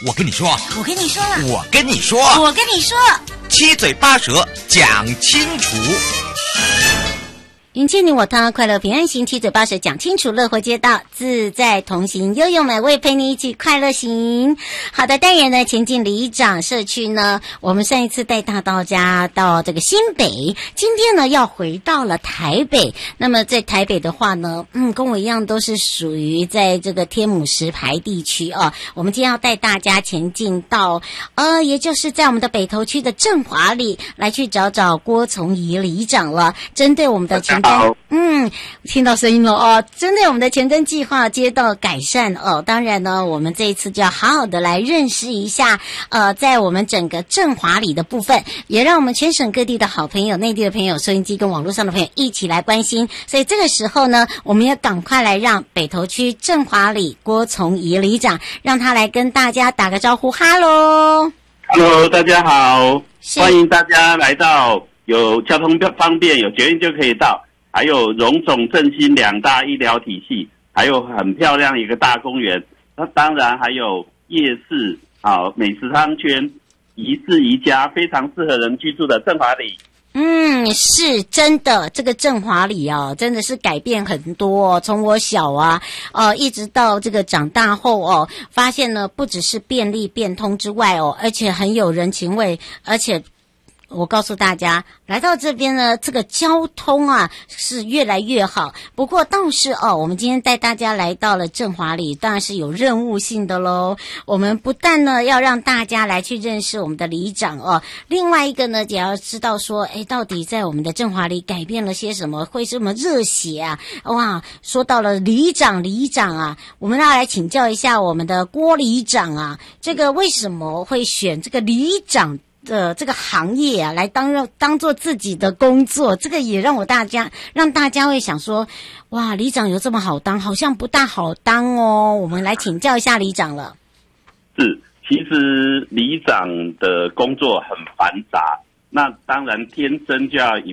我跟你说， 我跟你说了， 我跟你说， 我跟你说， 七嘴八舌讲清楚。 迎接你我他，快乐平安行，七嘴八舌讲清楚，乐活街道自在同行，悠悠美味陪你一起快乐行。好的，单元呢前进里长社区呢，我们上一次带大家到这个新北，今天呢要回到了台北。那么在台北的话呢，跟我一样都是属于在这个天母石牌地区啊。我们今天要带大家前进到也就是在我们的北投区的振华里来去找找郭从仪里长了，针对我们的前听到声音了哦。针对我们的前瞻计划街道改善哦，当然呢，我们这一次就要好好的来认识一下在我们整个振华里的部分，也让我们全省各地的好朋友、内地的朋友、收音机跟网络上的朋友一起来关心。所以这个时候呢，我们要赶快来让北投区振华里郭从仪里长，让他来跟大家打个招呼。哈喽 ，Hello， 大家好，欢迎大家来到有交通方便、有捷运就可以到。还有荣总振兴2大医疗体系，还有很漂亮一个大公园，那当然还有夜市美食商圈，宜室宜家，非常适合人居住的振华里。 是真的，这个振华里真的是改变很多从我小一直到这个长大后发现呢，不只是便利变通之外而且很有人情味，而且我告诉大家，来到这边呢，这个交通是越来越好。不过倒是我们今天带大家来到了振华里，当然是有任务性的咯。我们不但呢要让大家来去认识我们的里长另外一个呢也要知道说，到底在我们的振华里改变了些什么，会这么热血哇！说到了里长我们要来请教一下我们的郭里长这个为什么会选这个里长的这个行业来当做自己的工作，这个也让大家会想说，哇，里长有这么好当？好像不大好当哦。我们来请教一下里长了。 是，其实里长的工作很繁杂，那当然天生就要